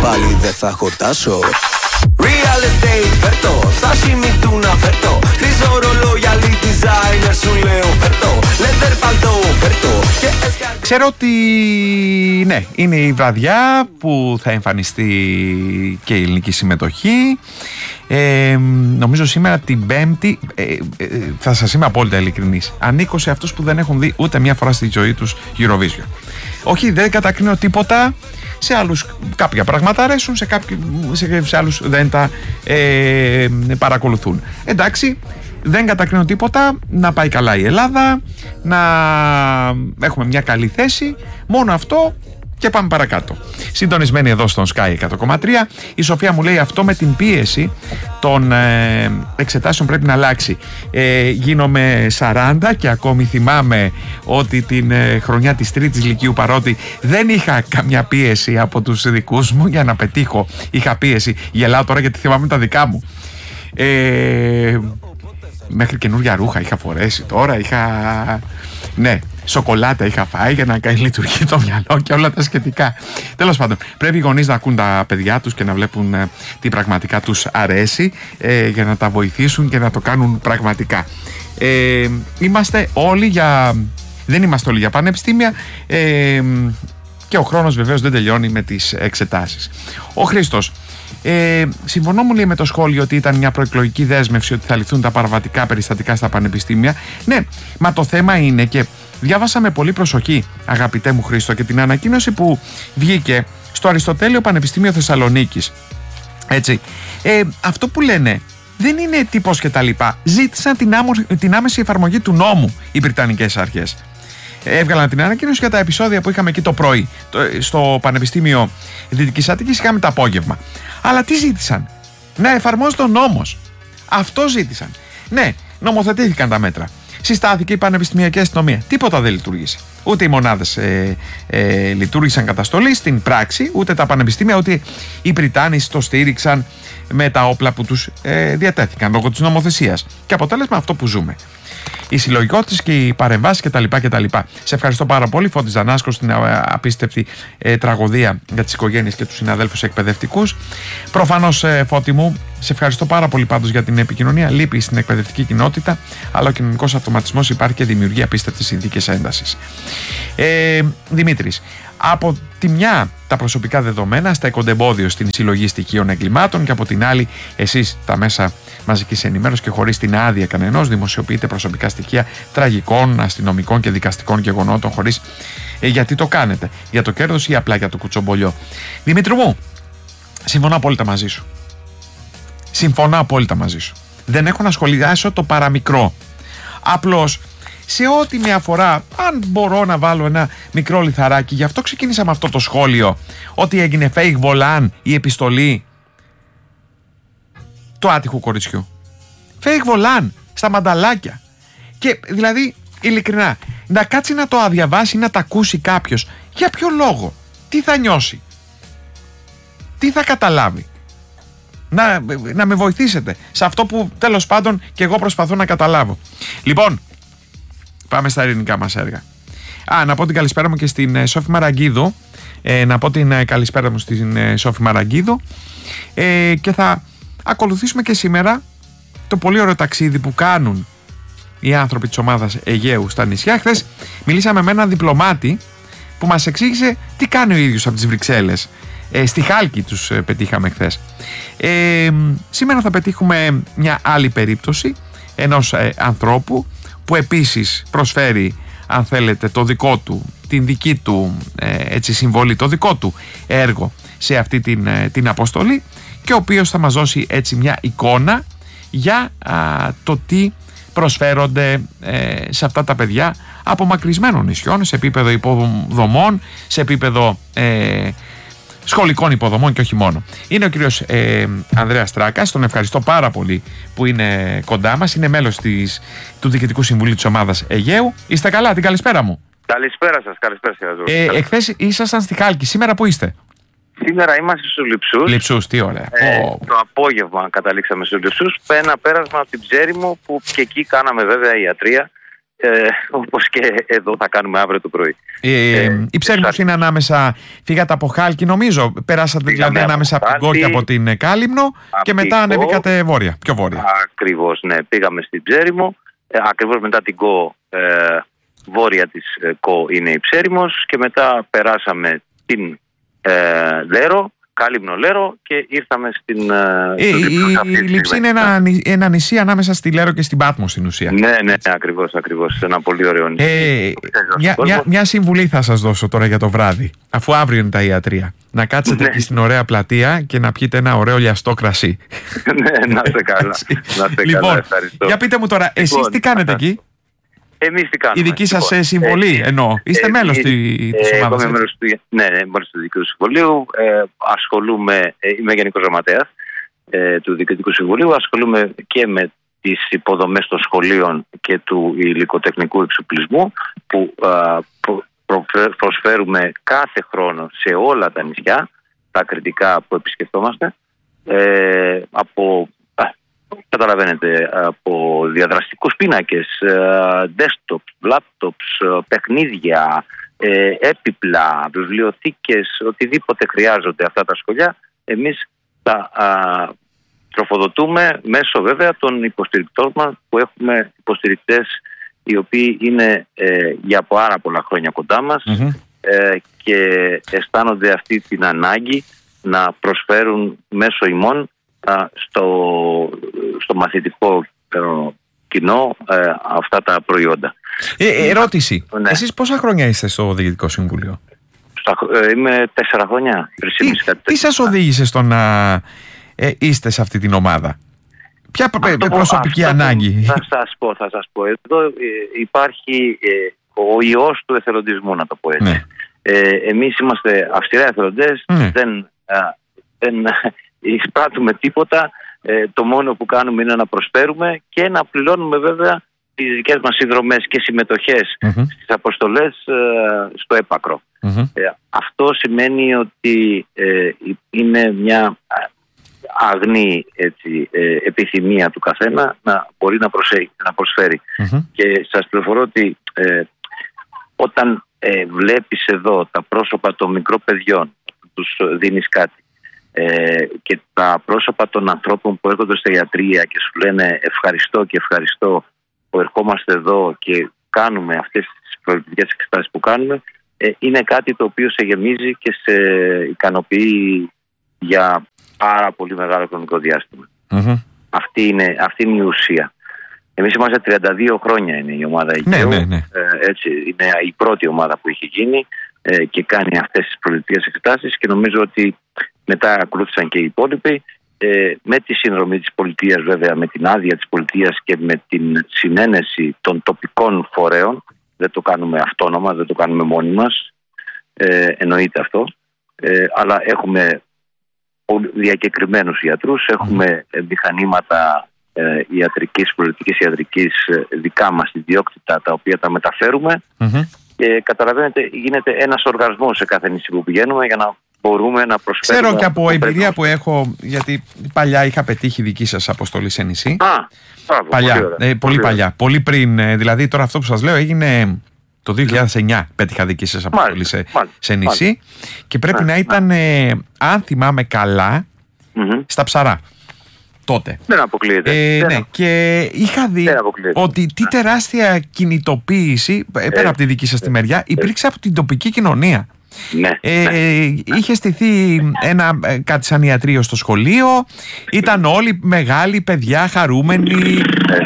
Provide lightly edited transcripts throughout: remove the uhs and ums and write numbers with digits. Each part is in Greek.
πάλι δεν θα χορτάσω. Real estate φέρτο, sashimi τούνα φέρτο. Χρυσό ρολόγια, designer σου λέω φέρτο. Leather παλτό φέρτο. Ξέρω ότι ναι, είναι η βραδιά που θα εμφανιστεί και η ελληνική συμμετοχή. Νομίζω σήμερα την Πέμπτη, θα σας είμαι απόλυτα ειλικρινής, ανήκω σε αυτούς που δεν έχουν δει ούτε μια φορά στη ζωή τους Eurovision. Όχι, δεν κατακρίνω τίποτα. Σε άλλους κάποια πράγματα αρέσουν, σε άλλους δεν τα παρακολουθούν. Εντάξει, δεν κατακρίνω τίποτα. Να πάει καλά η Ελλάδα, να έχουμε μια καλή θέση. Μόνο αυτό και πάμε παρακάτω. Συντονισμένοι εδώ στον Sky 100,3. Η Σοφία μου λέει αυτό με την πίεση των εξετάσεων πρέπει να αλλάξει. Γίνομαι 40 και ακόμη θυμάμαι ότι την χρονιά της τρίτης λυκείου, παρότι δεν είχα καμιά πίεση από τους δικούς μου για να πετύχω, είχα πίεση. Γελάω τώρα γιατί θυμάμαι τα δικά μου. Μέχρι καινούργια ρούχα είχα φορέσει τώρα, ναι, σοκολάτα είχα φάει για να κάνει λειτουργεί το μυαλό και όλα τα σχετικά. Τέλος πάντων, πρέπει οι γονείς να ακούν τα παιδιά τους και να βλέπουν τι πραγματικά τους αρέσει, για να τα βοηθήσουν και να το κάνουν πραγματικά. Είμαστε όλοι δεν είμαστε όλοι για πανεπιστήμια, και ο χρόνος βεβαίως δεν τελειώνει με τις εξετάσεις. Ο Χρήστος, συμφωνώ, μου λέει, με το σχόλιο ότι ήταν μια προεκλογική δέσμευση ότι θα λυθούν τα παραβατικά περιστατικά στα πανεπιστήμια. Ναι, μα το θέμα είναι, και διάβασα με πολύ προσοχή, αγαπητέ μου Χρήστο, και την ανακοίνωση που βγήκε στο Αριστοτέλειο Πανεπιστήμιο Θεσσαλονίκης. Έτσι, αυτό που λένε δεν είναι τύπος και τα λοιπά. Ζήτησαν την άμεση εφαρμογή του νόμου οι Βρετανικές αρχές. Έβγαλαν την ανακοίνωση για τα επεισόδια που είχαμε εκεί το πρωί. Στο Πανεπιστήμιο Δυτικής Αττικής είχαμε το απόγευμα. Αλλά τι ζήτησαν? Να εφαρμόζεται ο νόμος. Αυτό ζήτησαν. Ναι, νομοθετήθηκαν τα μέτρα. Συστάθηκε η Πανεπιστημιακή Αστυνομία. Τίποτα δεν λειτουργήσε. Ούτε οι μονάδες λειτουργήσαν καταστολή στην πράξη, ούτε τα πανεπιστήμια, ούτε οι Βρυτάνοι το στήριξαν με τα όπλα που τους διατέθηκαν λόγω της νομοθεσίας. Και αποτέλεσμα αυτό που ζούμε. Οι συλλογικότητες και οι παρεμβάσεις κτλ. Σε ευχαριστώ πάρα πολύ, Φώτης Δανάσκος, στην απίστευτη τραγωδία για τις οικογένειες και τους συναδέλφους εκπαιδευτικούς. Προφανώς, Φώτη μου, σε ευχαριστώ πάρα πολύ πάντως για την επικοινωνία. Λείπει στην εκπαιδευτική κοινότητα, αλλά ο κοινωνικός αυτοματισμός υπάρχει και δημιουργεί απίστευτες συνθήκες έντασης. Δημήτρης, από τη μια τα προσωπικά δεδομένα στέκονται εμπόδιο στην συλλογή στοιχείων εγκλημάτων, και από την άλλη εσείς τα μέσα μαζικής ενημέρωσης και χωρίς την άδεια κανενός δημοσιοποιείτε προσωπικά στοιχεία τραγικών, αστυνομικών και δικαστικών γεγονότων χωρίς γιατί το κάνετε, για το κέρδος ή απλά για το κουτσομπολιό. Δημήτρη μου, συμφωνώ απόλυτα μαζί σου. Δεν έχω να σχολιάσω το παραμικρό. Απλώς, σε ό,τι με αφορά, αν μπορώ να βάλω ένα μικρό λιθαράκι, γι' αυτό ξεκίνησα με αυτό το σχόλιο, ότι έγινε fake volant η επιστολή του άτυχου κοριτσιού. Fake volant στα μανταλάκια. Και δηλαδή, ειλικρινά, να κάτσει να το αδιαβάσει, να τα ακούσει κάποιος, για ποιο λόγο, τι θα νιώσει, τι θα καταλάβει? Να με βοηθήσετε σε αυτό που τέλος πάντων και εγώ προσπαθώ να καταλάβω. Λοιπόν, πάμε στα ελληνικά μας έργα. Να πω την καλησπέρα μου και στην Σόφη Μαραγκίδου. Και θα ακολουθήσουμε και σήμερα το πολύ ωραίο ταξίδι που κάνουν οι άνθρωποι της ομάδας Αιγαίου στα νησιά. Χθες μιλήσαμε με έναν διπλωμάτη που μας εξήγησε τι κάνει ο ίδιος από τις Βρυξέλλες. Στη Χάλκη τους πετύχαμε χθες. Σήμερα θα πετύχουμε μια άλλη περίπτωση ενός ανθρώπου που επίσης προσφέρει, αν θέλετε, το δικό του, την δική του συμβολή, το δικό του έργο σε αυτή την αποστολή, και ο οποίος θα μας δώσει έτσι μια εικόνα για το τι προσφέρονται σε αυτά τα παιδιά απομακρυσμένων νησιών, σε επίπεδο υποδομών, σε επίπεδο σχολικών υποδομών και όχι μόνο. Είναι ο κύριος Ανδρέας Τράκας, τον ευχαριστώ πάρα πολύ που είναι κοντά μας, είναι μέλος του Διοικητικού Συμβουλίου της ομάδας Αιγαίου. Είστε καλά? Την καλησπέρα μου. Καλησπέρα σας, εχθές ήσασταν στη Χάλκη, σήμερα που είστε? Σήμερα είμαστε στους Λειψούς. Λειψούς, τι ωραία. Το απόγευμα καταλήξαμε στους Λειψούς. Ένα πέρασμα από την Ψέριμο, που και εκεί κάναμε βέβαια ιατρία όπως και εδώ θα κάνουμε αύριο το πρωί. Η Ψέριμος είναι ανάμεσα, φύγατε από Χάλκη νομίζω, περάσατε δηλαδή ανάμεσα από την Κό και από την Κάλυμνο και μετά ανεβήκατε βόρεια, πιο βόρεια. Ακριβώς, ναι, πήγαμε στην Ψέριμο, ακριβώς μετά την Κό, βόρεια της Κό είναι η Ψέριμος και μετά περάσαμε την Λέρο, Κάλυμνο Λέρο και ήρθαμε στην η Λειψή είναι ένα νησί ανάμεσα στη Λέρο και στην Πάτμο στην ουσία. Ναι, ακριβώς, ένα πολύ ωραίο νησί. Μια συμβουλή θα σας δώσω τώρα για το βράδυ, αφού αύριο είναι τα ιατρία. Να κάτσετε εκεί στην ωραία πλατεία και να πιείτε ένα ωραίο λιαστό κρασί. Ναι, να είστε καλά. Λοιπόν, ευχαριστώ. Για πείτε μου τώρα, εσείς τι κάνετε εκεί? Εμείς τι κάνουμε? Η δική σας συμβολή εννοώ. Είστε μέλος της ομάδας? Εγώ είμαι μέλος του Διοικητικού Συμβουλίου. Είμαι Γενικός Γραμματέας του Διοικητικού Συμβουλίου. Ασχολούμαι και με τις υποδομές των σχολείων και του υλικοτεχνικού εξοπλισμού που προσφέρουμε κάθε χρόνο σε όλα τα νησιά, τα κριτικά που επισκεφτόμαστε, καταλαβαίνετε, από διαδραστικούς πίνακες, desktops, laptops, παιχνίδια, έπιπλα, βιβλιοθήκες, οτιδήποτε χρειάζονται αυτά τα σχολεία, εμείς τα τροφοδοτούμε μέσω βέβαια των υποστηρικτών μας, που έχουμε υποστηρικτές οι οποίοι είναι για πάρα πολλά χρόνια κοντά μας και αισθάνονται αυτή την ανάγκη να προσφέρουν μέσω ημών στο μαθητικό κοινό αυτά τα προϊόντα. Ερώτηση. Ναι. Εσείς πόσα χρόνια είστε στο Διοικητικό Συμβούλιο? Είμαι 4 χρόνια. Τι σας οδήγησε στο να είστε σε αυτή την ομάδα? Ποια προσωπική ανάγκη? Θα σας πω. Εδώ υπάρχει ο ιός του εθελοντισμού, να το πω έτσι. Ναι. Εμείς είμαστε αυστηρά εθελοντές, δεν εισπράττουμε τίποτα. Το μόνο που κάνουμε είναι να προσφέρουμε και να πληρώνουμε βέβαια τις δικές μας συνδρομές και συμμετοχές στις αποστολές στο έπακρο. Αυτό σημαίνει ότι είναι μια αγνή επιθυμία του καθένα να μπορεί να προσφέρει. Και σας πληροφορώ ότι όταν βλέπεις εδώ τα πρόσωπα των μικρών παιδιών, τους δίνεις κάτι, και τα πρόσωπα των ανθρώπων που έρχονται στα ιατρεία και σου λένε ευχαριστώ και ευχαριστώ που ερχόμαστε εδώ και κάνουμε αυτές τις προληπτικές εξετάσεις που κάνουμε, είναι κάτι το οποίο σε γεμίζει και σε ικανοποιεί για πάρα πολύ μεγάλο χρονικό διάστημα. Αυτή είναι η ουσία. Εμείς είμαστε 32 χρόνια, είναι η ομάδα Αιγαίου. Έτσι, είναι η πρώτη ομάδα που είχε γίνει και κάνει αυτές τις προληπτικές εξετάσεις και νομίζω ότι μετά ακολούθησαν και οι υπόλοιποι, με τη συνδρομή της πολιτείας βέβαια, με την άδεια της πολιτείας και με την συνένεση των τοπικών φορέων. Δεν το κάνουμε αυτόνομα, δεν το κάνουμε μόνοι μας, εννοείται αυτό, αλλά έχουμε διακεκριμένους ιατρούς, έχουμε μηχανήματα ιατρικής, πολιτικής ιατρικής δικά μας ιδιόκτητα, τα οποία τα μεταφέρουμε και καταλαβαίνετε γίνεται ένας οργασμός σε κάθε νησί που πηγαίνουμε για να μπορούμε να προσφέρουμε. Ξέρω και από εμπειρία που έχω, γιατί παλιά είχα πετύχει δική σας αποστολή σε νησί. Παλιά, πολύ παλιά, πολύ πριν, δηλαδή τώρα αυτό που σας λέω έγινε το 2009, πέτυχα δική σας αποστολή σε νησί και πρέπει να ήταν, αν θυμάμαι καλά, στα Ψαρά. Τότε. Δεν αποκλείεται. Ναι, και είχα δει ότι τι τεράστια κινητοποίηση, πέρα από τη δική σας τη μεριά, υπήρξε από την τοπική κοινωνία. Είχε στηθεί κάτι σαν ιατρείο στο σχολείο, ήταν όλοι μεγάλοι, παιδιά, χαρούμενοι,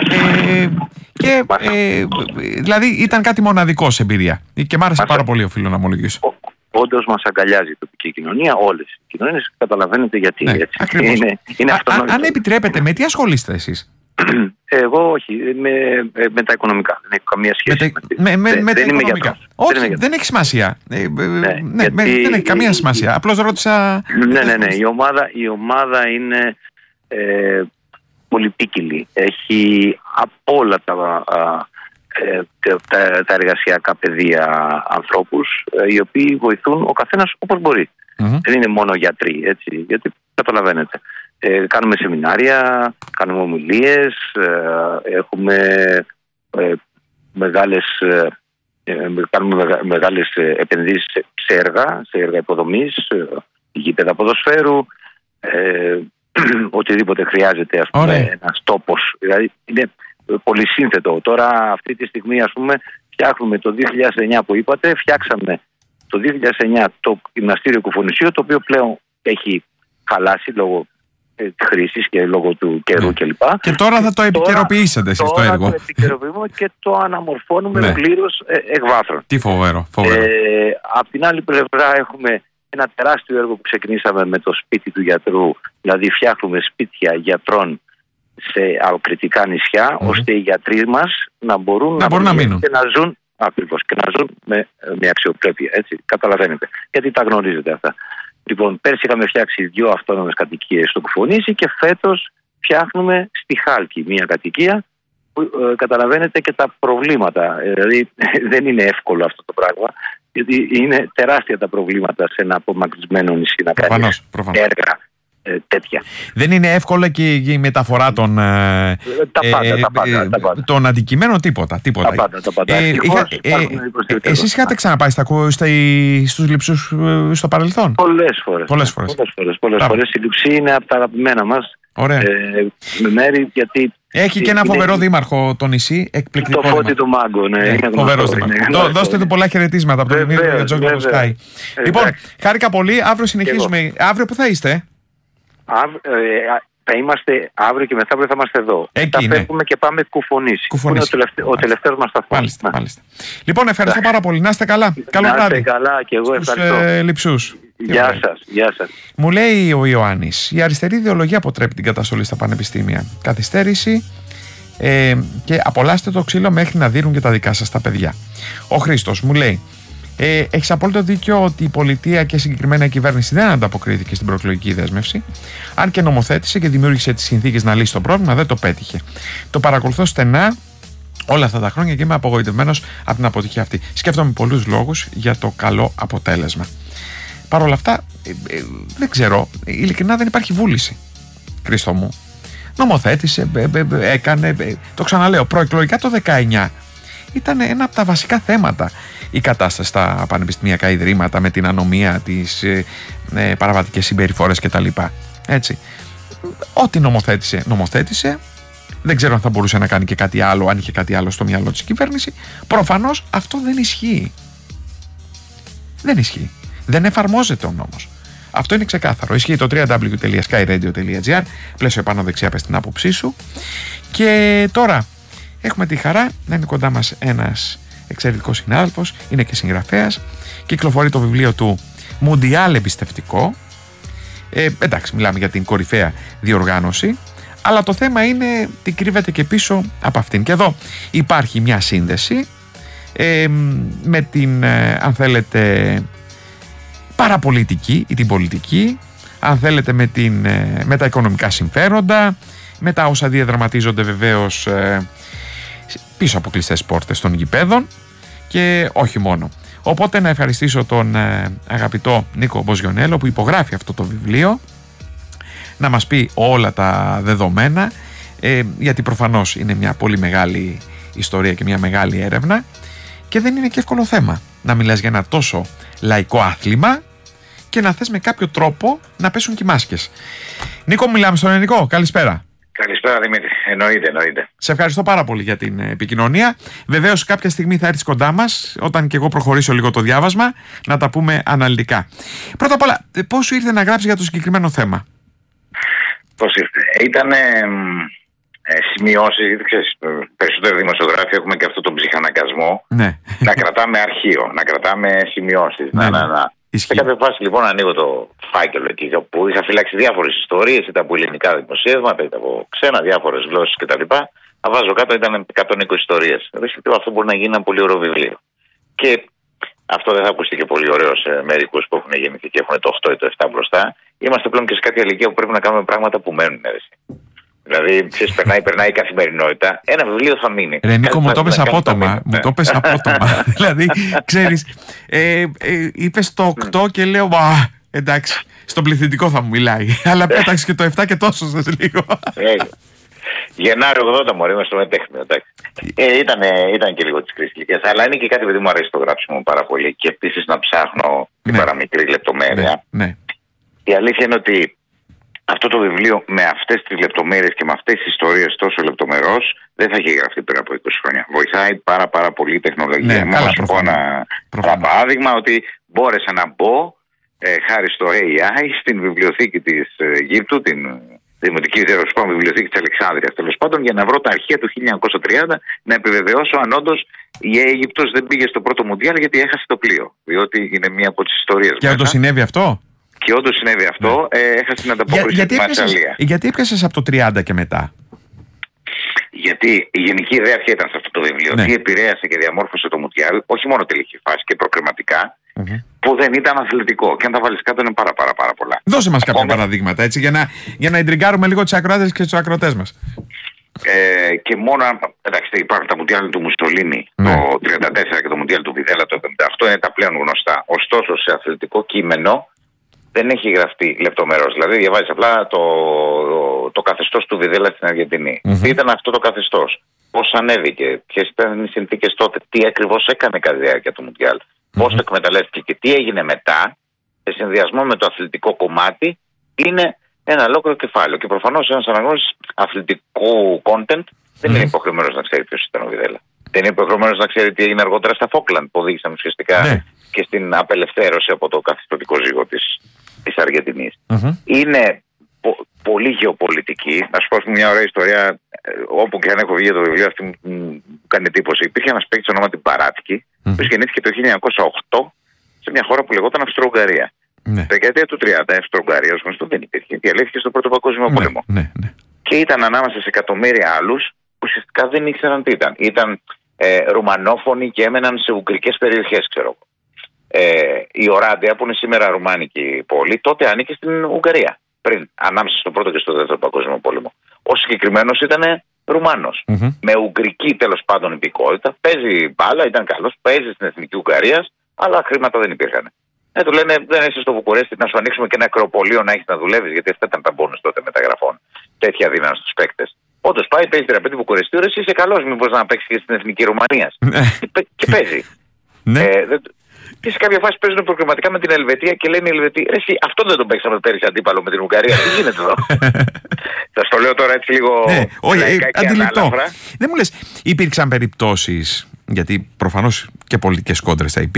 και δηλαδή ήταν κάτι μοναδικό σε εμπειρία και μ' άρεσε πάρα πολύ, οφείλω να ομολογήσω. Όντως μας αγκαλιάζει η τοπική κοινωνία, όλες οι κοινωνίες, καταλαβαίνετε γιατί. Ναι, έτσι. Είναι αν επιτρέπετε, με τι ασχολείστε εσείς? Εγώ όχι, με τα οικονομικά. Δεν έχω καμία σχέση με τα οικονομικά. Όχι, δεν έχει σημασία. Δεν έχει καμία σημασία. Απλώς ρώτησα. Ναι. Η ομάδα είναι πολυπίκυλη. Έχει από όλα τα εργασιακά πεδία ανθρώπους, οι οποίοι βοηθούν ο καθένας όπως μπορεί. Δεν είναι μόνο γιατροί, έτσι, γιατί καταλαβαίνετε. Κάνουμε σεμινάρια, κάνουμε ομιλίες, έχουμε μεγάλες επενδύσεις σε έργα υποδομής, γήπεδα ποδοσφαίρου, οτιδήποτε χρειάζεται, ας πούμε, ένας τόπος. Δηλαδή είναι πολύ σύνθετο. Τώρα αυτή τη στιγμή, ας πούμε, φτιάχνουμε το 2009 που είπατε, φτιάξαμε το 2009 το γυμναστήριο Κουφονησίου, το οποίο πλέον έχει χαλάσει λόγω χρήσης και λόγω του καιρού κλπ. Και τώρα θα το επικαιροποιήσετε εσείς το έργο. Τώρα το επικαιροποιούμε και το αναμορφώνουμε πλήρως εκ βάθρων. Τι φοβερό. Απ' την άλλη πλευρά έχουμε ένα τεράστιο έργο που ξεκινήσαμε με το σπίτι του γιατρού, δηλαδή φτιάχνουμε σπίτια γιατρών σε ακριτικά νησιά, ώστε οι γιατροί μας να μπορούν να μείνουν και να ζουν, ακριβώς, και να ζουν με αξιοπρέπεια, έτσι, καταλαβαίνετε, γιατί τα γνωρίζετε αυτά. Λοιπόν, πέρσι είχαμε φτιάξει 2 αυτόνομες κατοικίες στο Κουφονήσι και φέτος φτιάχνουμε στη Χάλκη μια κατοικία που καταλαβαίνετε και τα προβλήματα. Δηλαδή δεν είναι εύκολο αυτό το πράγμα, γιατί είναι τεράστια τα προβλήματα σε ένα απομακρυσμένο νησί να κάνει έργα τέτοια. Δεν είναι εύκολο και η μεταφορά των των αντικειμένων, τίποτα. Τα πάντα. Εσείς είχατε ξαναπάει στους Λειψούς στο παρελθόν? Πολλές φορές. Η Λειψή είναι από τα αγαπημένα μας μέρη, γιατί έχει και ένα φοβερό δήμαρχο το νησί, εκπληκτικό. Το Φώτη του Μάγκο, φοβερός δήμαρχο. Δώστε του πολλά χαιρετίσματα από τον Δημήτρη Τζόγλιο Σκάι. Λοιπόν, χάρηκα πολύ. Αύριο συνεχίζουμε. Αύριο που θα είστε? Θα είμαστε αύριο και μεθαύριο θα είμαστε εδώ. Εκεί, θα φεύγουμε και πάμε Κουφονήσι. Είναι ο τελευταίος μας σταθμός. Μάλιστα. Λοιπόν, ευχαριστώ πάρα πολύ. Να είστε καλά. Καλό βράδυ. Να είστε καλά και εγώ ευχαριστώ. Λειψούς. Γεια σας. Μου λέει ο Ιωάννης, η αριστερή ιδεολογία αποτρέπει την καταστολή στα πανεπιστήμια. Καθυστέρηση και απολάστε το ξύλο μέχρι να δίνουν και τα δικά σας τα παιδιά. Ο Χρήστος μου λέει, έχεις απόλυτο δίκιο ότι η πολιτεία και συγκεκριμένα η κυβέρνηση δεν ανταποκρίθηκε στην προεκλογική δέσμευση. Αν και νομοθέτησε και δημιούργησε τις συνθήκες να λύσει το πρόβλημα, δεν το πέτυχε. Το παρακολουθώ στενά όλα αυτά τα χρόνια και είμαι απογοητευμένος από την αποτυχία αυτή. Σκέφτομαι πολλούς λόγους για το καλό αποτέλεσμα. Παρ' όλα αυτά, δεν ξέρω, ειλικρινά δεν υπάρχει βούληση. Χρήστο μου. Νομοθέτησε, έκανε, το ξαναλέω, προεκλογικά το 19 ήταν ένα από τα βασικά θέματα η κατάσταση στα πανεπιστημιακά ιδρύματα με την ανομία, τις παραβατικές συμπεριφορές κτλ. Έτσι. Ό,τι νομοθέτησε. Δεν ξέρω αν θα μπορούσε να κάνει και κάτι άλλο, αν είχε κάτι άλλο στο μυαλό της κυβέρνηση. Προφανώς αυτό δεν ισχύει. Δεν ισχύει. Δεν εφαρμόζεται ο νόμος. Αυτό είναι ξεκάθαρο. Ισχύει το www.skyradio.gr. Πλαίσιο επάνω δεξιά, πες την άποψή σου. Και τώρα έχουμε τη χαρά να είναι κοντά μας ένας εξαιρετικός συνάδελφος, είναι και συγγραφέας. Κυκλοφορεί το βιβλίο του Μουντιάλ Εμπιστευτικό. Εντάξει, μιλάμε για την κορυφαία διοργάνωση. Αλλά το θέμα είναι τι κρύβεται και πίσω από αυτήν. Και εδώ υπάρχει μια σύνδεση με την, αν θέλετε, παραπολιτική ή την πολιτική, αν θέλετε με τα οικονομικά συμφέροντα, με τα όσα διαδραματίζονται βεβαίως πίσω από κλειστές πόρτες των γηπέδων και όχι μόνο. Οπότε να ευχαριστήσω τον αγαπητό Νίκο Μποζιονέλο που υπογράφει αυτό το βιβλίο, να μας πει όλα τα δεδομένα, γιατί προφανώς είναι μια πολύ μεγάλη ιστορία και μια μεγάλη έρευνα και δεν είναι και εύκολο θέμα να μιλάς για ένα τόσο λαϊκό άθλημα και να θες με κάποιο τρόπο να πέσουν και οι μάσκες. Νίκο, μιλάμε στον ελληνικό. Καλησπέρα. Καλησπέρα Δημήτρη. Εννοείται. Σε ευχαριστώ πάρα πολύ για την επικοινωνία. Βεβαίως κάποια στιγμή θα έρθεις κοντά μας, όταν και εγώ προχωρήσω λίγο το διάβασμα, να τα πούμε αναλυτικά. Πρώτα απ' όλα, πώς σου ήρθε να γράψεις για το συγκεκριμένο θέμα? Πώς ήρθε? Ήτανε σημειώσεις, ξέρεις, περισσότεροι δημοσιογράφοι έχουμε και αυτό τον ψυχαναγκασμό. Ναι. Να κρατάμε αρχείο, να κρατάμε σημειώσεις. Ναι. Σε κάποια φάση λοιπόν ανοίγω το φάκελο εκεί, όπου είχα φυλάξει διάφορες ιστορίες, είτε από ελληνικά δημοσιεύματα, είτε από ξένα, διάφορες γλώσσες κτλ. Θα βάζω κάτω, ήταν 120 ιστορίες. Αυτό μπορεί να γίνει ένα πολύ ωραίο βιβλίο. Και αυτό δεν θα ακουστεί και πολύ ωραίο σε μερικούς που έχουν γεννηθεί και έχουν το 8 ή το 7 μπροστά. Είμαστε πλέον και σε κάποια ηλικία που πρέπει να κάνουμε πράγματα που μένουν. Δηλαδή, ξέρεις, περνάει η καθημερινότητα. Ένα βιβλίο θα μείνει. Ρε Νίκο, μου το πες απότομα. Δηλαδή, ξέρεις, είπες το 8 και λέω, εντάξει, στον πληθυντικό θα μου μιλάει. Αλλά πέταξε και το 7 και τόσο σας λίγο. Γενάρη 80 μωρέ, είμαι στο μετέχνιο. Ήταν και λίγο τη κρίση ηλικίας. Αλλά είναι και κάτι που μου αρέσει το γράψιμο πάρα πολύ. Και επίσης να ψάχνω την παραμικρή λεπτομέρεια. Ναι. Η αλήθεια είναι ότι αυτό το βιβλίο με αυτές τις λεπτομέρειες και με αυτές τις ιστορίες τόσο λεπτομερώς δεν θα είχε γραφτεί πριν από 20 χρόνια. Βοηθάει πάρα πολύ η τεχνολογία. Ναι, να σου πω ένα παράδειγμα ότι μπόρεσα να μπω χάρη στο AI στην βιβλιοθήκη της Αιγύπτου, την Δημοτική Βιβλιοθήκη της Αλεξάνδρειας, τέλος πάντων, για να βρω τα αρχεία του 1930 να επιβεβαιώσω αν όντως η Αίγυπτος δεν πήγε στο πρώτο Μουντιάλ γιατί έχασε το πλοίο. Διότι είναι μία από τις ιστορίες. Και όντως συνέβη αυτό. Και όντως συνέβη αυτό, έχασε την ανταπόκριση στη Μασσαλία. Γιατί έπιασες από το 30 και μετά? Γιατί η γενική ιδέα ποια ήταν σε αυτό το βιβλίο? Τι επηρέασε και διαμόρφωσε το Μουντιάλ, όχι μόνο τελική φάση και προκριματικά, που δεν ήταν αθλητικό. Και αν τα βάλεις κάτω είναι πάρα πολλά. Δώσε μας κάποια παραδείγματα έτσι, για να ιντριγκάρουμε λίγο τις ακροάτες και τους ακροατές μας. Και μόνο, εντάξει, υπάρχουν τα Μουντιάλ του Μουσολίνι το 1934 και το Μουντιάλ του Βιδέλα το 1978, είναι τα πλέον γνωστά. Ωστόσο, σε αθλητικό κείμενο δεν έχει γραφτεί λεπτομερώς. Δηλαδή, διαβάζεις απλά το καθεστώς του Βιδέλα στην Αργεντινή. Τι ήταν αυτό το καθεστώς, πώς ανέβηκε, ποιες ήταν οι συνθήκες τότε, τι ακριβώς έκανε κατά τη διάρκεια του Μουντιάλ, πώς το εκμεταλλεύτηκε και τι έγινε μετά, σε συνδυασμό με το αθλητικό κομμάτι, είναι ένα ολόκληρο κεφάλαιο. Και προφανώς ένας αναγνώστης αθλητικού content δεν είναι υποχρεωμένος να ξέρει ποιος ήταν ο Βιδέλα. Δεν είναι υποχρεωμένος να ξέρει τι έγινε αργότερα στα Φόκλαντ, που οδήγησαν ουσιαστικά και στην απελευθέρωση από το καθεστωτικό ζύγο της Αργεντινής. Είναι πολύ γεωπολιτική. Να σου πω μια ωραία ιστορία, όπου και αν έχω βγει το βιβλίο, αυτή μου κάνει εντύπωση. Υπήρχε ένας παίκτης ονόματι Μπαράτκι, που γεννήθηκε το 1908 σε μια χώρα που λεγόταν Αυστρο-Ουγγαρία. Στη δεκαετία του 30 η Αυστρο-Ουγγαρία ως γνωστό δεν υπήρχε. Διαλύθηκε στον Πρώτο Παγκόσμιο Πόλεμο. Και ήταν ανάμεσα σε εκατομμύρια άλλους που ουσιαστικά δεν ήξεραν τι ήταν. Ήταν ρουμανόφωνοι και έμεναν σε ουγγρικές περιοχές, ξέρω εγώ. Η Οράντια, που είναι σήμερα ρουμάνικη πόλη, τότε ανήκε στην Ουγγαρία. Πριν, ανάμεσα στον Πρώτο και στο Δεύτερο Παγκόσμιο Πόλεμο. Ο συγκεκριμένος ήταν Ρουμάνος. Με ουγγρική τέλος πάντων υπηκότητα. Παίζει μπάλα, ήταν καλός. Παίζει στην εθνική Ουγγαρία, αλλά χρήματα δεν υπήρχαν. Του λένε, δεν είσαι στο Βουκουρέστι, να σου ανοίξουμε και ένα ακροπολείο να έχεις να δουλεύεις, γιατί αυτά ήταν τα μπόνους τότε μεταγραφών. Τέτοια δύναμη στους παίκτες. Όντως πάει, παίζει θεραπευτή Βουκουρεστίου, εσύ είσαι καλός, μήπως να παίξεις και στην εθνική Ρουμανία. Και παίζει. Και σε κάποια φάση παίζουν προκριματικά με την Ελβετία και λένε οι Ελβετοί, εσύ αυτό δεν τον παίξαμε πέρυσι αντίπαλο με την Ουγγαρία. Τι γίνεται εδώ? Θα στο λέω τώρα έτσι λίγο. Αντιληπτό. Δεν μου λες, υπήρξαν περιπτώσεις, γιατί προφανώς και πολιτικές κόντρες θα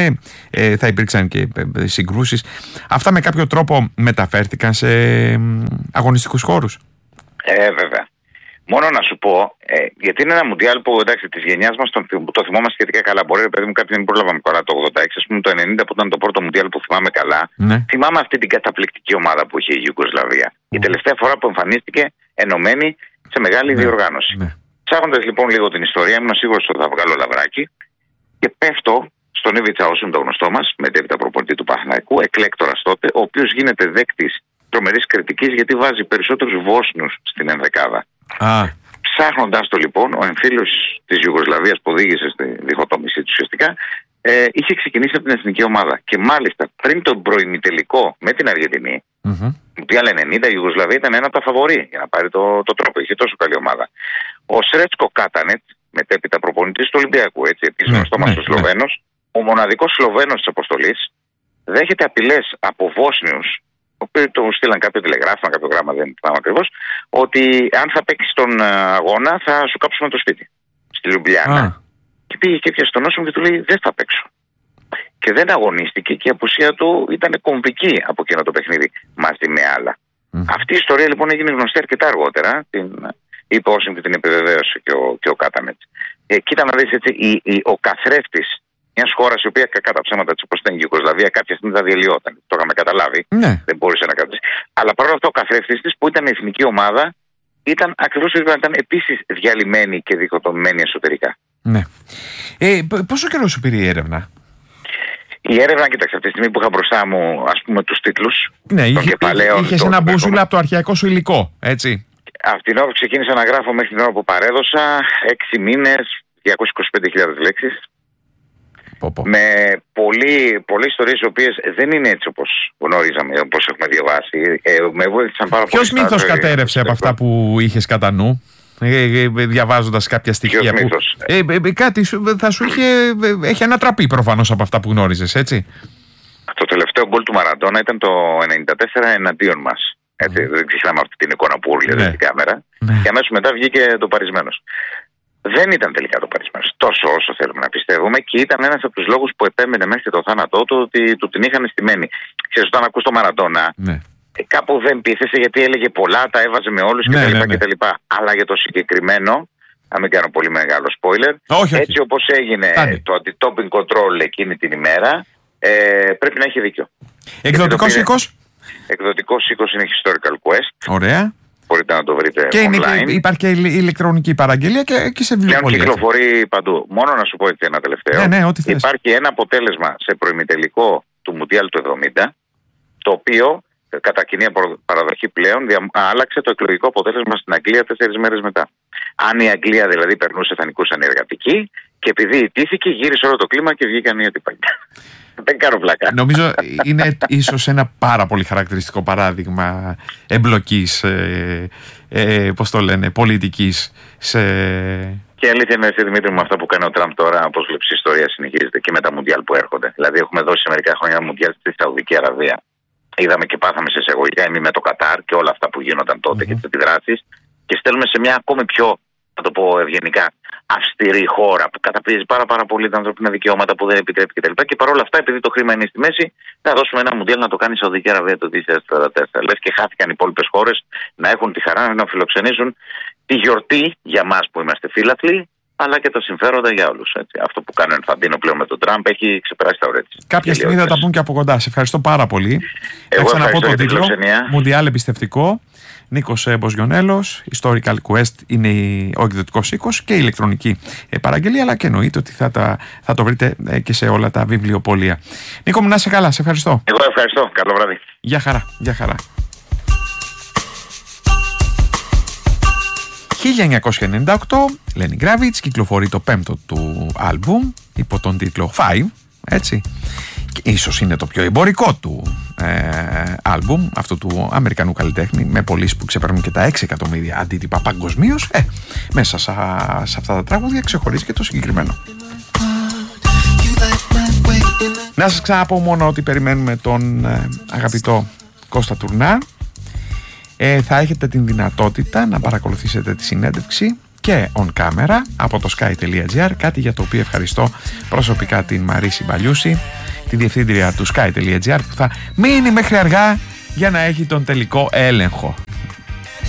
υπήρξαν και συγκρούσεις. Αυτά με κάποιο τρόπο μεταφέρθηκαν σε αγωνιστικούς χώρους? Βέβαια. Μόνο να σου πω, γιατί είναι ένα Μουντιάλ που εντάξει της γενιάς μας το θυμόμαστε σχετικά καλά. Μπορεί, παιδί μου, κάποιοι δεν πρόλαβαμε καλά το 86, ας πούμε το 90 που ήταν το πρώτο Μουντιάλ που θυμάμαι καλά. Θυμάμαι αυτή την καταπληκτική ομάδα που είχε η Ιουγκοσλαβία. Η τελευταία φορά που εμφανίστηκε ενωμένη σε μεγάλη διοργάνωση. Ψάχνοντας λοιπόν λίγο την ιστορία, ήμουν σίγουρος ότι θα βγάλω λαβράκι και πέφτω στον Ήβιτσα Όσιμ, το γνωστό μας, μετέπειτα προπονητή του Παναθηναϊκού, εκλέκτορας τότε, ο οποίος γίνεται δέκτης τρομερής κριτικής γιατί βάζει περισσότερους Βόσνους στην ενδεκάδα. Ψάχνοντας το λοιπόν, ο εμφύλιος της Ιουγκοσλαβίας που οδήγησε στη διχοτόμησή του ουσιαστικά, είχε ξεκινήσει από την εθνική ομάδα. Και μάλιστα πριν τον προημιτελικό με την Αργεντινή, που άλλα 90, η Ιουγκοσλαβία ήταν ένα από τα φαβορί για να πάρει το τρόπο. Είχε τόσο καλή ομάδα. Ο Σρέτσκο Κάτανετ, μετέπειτα προπονητής του Ολυμπιακού, έτσι, επίσης γνωστό μας ο Σλοβαίνος, ο μοναδικός Σλοβαίνος της αποστολής, δέχεται απειλές από Βόσνιους, οποίοι του στείλαν κάποιο τηλεγράφημα, κάποιο γράμμα, δεν θυμάμαι ακριβώς, ότι αν θα παίξεις τον αγώνα θα σου κάψουμε το σπίτι. Στη Λιουμπλιάνα. Και πήγε και έπιασε τον Όσιμ και του λέει: δεν θα παίξω. Και δεν αγωνίστηκε και η απουσία του ήταν κομβική από εκείνο το παιχνίδι μαζί με άλλα. Αυτή η ιστορία λοιπόν έγινε γνωστή αρκετά αργότερα. Την είπε ο Όσιμ και την επιβεβαίωσε και ο Κάτανετ. Κοίτα να δεις έτσι, ο καθρέφτης μιας χώρας η οποία κακά τα ψέματα της όπως ήταν η Ιουγκοσλαβία κάποια στιγμή θα διαλυόταν. Το είχαμε καταλάβει. Δεν μπορούσε να κρατήσει. Αλλά παρόλο αυτό ο καθρέφτης της που ήταν η εθνική ομάδα ήταν ακριβώς ήταν επίσης διαλυμένη και διχοτομημένη εσωτερικά. Ναι. Πόσο καιρό σου πήρε η έρευνα? Η έρευνα, κοίταξε, από τη στιγμή που είχα μπροστά μου, ας πούμε, τους τίτλους των κεφαλαίων. Είχες ένα μπούσουλα από το αρχαιακό σου υλικό, έτσι. Από την ώρα που ξεκίνησα να γράφω μέχρι την ώρα που παρέδωσα, 6 μήνες, 225.000 λέξεις. Με πολλές ιστορίες οι οποίες δεν είναι έτσι όπως γνωρίζαμε, όπως έχουμε διαβάσει. Με βοήθησαν πάρα πολύ. Ποιος μύθος κατέρευσε από αυτά που είχες κατά νου? διαβάζοντας κάποια στοιχεία που κάτι θα σου έχει ανατραπεί προφανώς από αυτά που γνώριζες, έτσι. Το τελευταίο γκολ του Μαραντόνα ήταν το 94 εναντίον μας. Δεν ξεχνάμε αυτή την εικόνα που ούλιαζε στην κάμερα. Και αμέσως μετά βγήκε το παρισμένος. Δεν ήταν τελικά το παρισμένος τόσο όσο θέλουμε να πιστεύουμε, και ήταν ένας από τους λόγους που επέμενε μέχρι το θάνατό του ότι του την είχαν στημένη. Ξέρεις, όταν ακούς το Μαραντόνα, κάπου δεν πείθεσε, γιατί έλεγε πολλά, τα έβαζε με όλους κτλ. Αλλά για το συγκεκριμένο, να μην κάνω πολύ μεγάλο spoiler, έτσι όπως έγινε το anti-doping control εκείνη την ημέρα, πρέπει να έχει δίκιο. Εκδοτικός οίκος? Εκδοτικός οίκος είναι Historical Quest. Ωραία. Μπορείτε να το βρείτε και online. Υπάρχει και η ηλεκτρονική παραγγελία και σε βιβλιοπωλεία. Πλέον κυκλοφορεί παντού. Μόνο να σου πω έτσι ένα τελευταίο. Υπάρχει ένα αποτέλεσμα σε προημιτελικό του Μουντιάλ του 70, το οποίο κατά κοινή παραδοχή πλέον άλλαξε το εκλογικό αποτέλεσμα στην Αγγλία 4 μέρες μετά. Αν η Αγγλία δηλαδή περνούσε, θα νικούσαν οι εργατικοί, και επειδή ιτήθηκε, γύρισε όλο το κλίμα και βγήκαν οι αντίπαλοι. Δεν κάνω πλάκα. Νομίζω είναι ίσως ένα πάρα πολύ χαρακτηριστικό παράδειγμα εμπλοκής, πώς το λένε, πολιτικής σε... Και αλήθεια είναι, Δημήτρη, με αυτά που κάνει ο Τραμπ τώρα, όπως βλέπεις, η ιστορία συνεχίζεται και με τα Μουντιάλ που έρχονται. Δηλαδή, έχουμε δώσει σε μερικά χρόνια Μουντιάλ στη Σαουδική Αραβία. Είδαμε και πάθαμε σε εισαγωγικά εμείς με το Κατάρ και όλα αυτά που γίνονταν τότε και τις επιδράσεις. Και στέλνουμε σε μια ακόμη πιο, να το πω ευγενικά, αυστηρή χώρα που καταπιέζει πάρα πολύ τα ανθρώπινα δικαιώματα, που δεν επιτρέπει κτλ. Και παρόλα αυτά, επειδή το χρήμα είναι στη μέση, θα δώσουμε ένα Μουντιάλ να το κάνει η Σαουδική Αραβία το 2044. Λες και χάθηκαν οι υπόλοιπες χώρες να έχουν τη χαρά να φιλοξενήσουν τη γιορτή για μας που είμαστε φίλαθλοι, αλλά και τα συμφέροντα για όλους. Αυτό που κάνει ο Ενφαντίνο πλέον με τον Τραμπ έχει ξεπεράσει τα ωριά της. Κάποια στιγμή θα τα πούν και από κοντά. Σε ευχαριστώ πάρα πολύ. Εγώ ξαναπώ τον τίτλο. Μουντιάλ εμπιστευτικό. Νίκος Μποζιονέλος, Historical Quest είναι ο εκδοτικός οίκος και η ηλεκτρονική παραγγελία, αλλά και εννοείται ότι θα το βρείτε και σε όλα τα βιβλιοπωλεία. Νίκο μου, να είσαι καλά, σε ευχαριστώ. Εγώ ευχαριστώ, καλό βράδυ. Γεια χαρά, γεια χαρά. 1998, Lenny Kravitz, κυκλοφορεί το 5ο του άλμπουμ υπό τον τίτλο 5, έτσι. Ίσως είναι το πιο εμπορικό του άλμπουμ, αυτό του Αμερικανού καλλιτέχνη, με πωλήσεις που ξεπερνούν και τα 6 εκατομμύρια αντίτυπα παγκοσμίως. Μέσα σε αυτά τα τραγούδια ξεχωρίζει και το συγκεκριμένο. Να σας ξαναπώ μόνο ότι περιμένουμε τον αγαπητό Κώστα Τουρνά. Θα έχετε την δυνατότητα να παρακολουθήσετε τη συνέντευξη και on camera από το sky.gr, κάτι για το οποίο ευχαριστώ προσωπικά την Μαρίση Μπαλιούση, τη διευθύντρια του sky.gr, που θα μείνει μέχρι αργά για να έχει τον τελικό έλεγχο.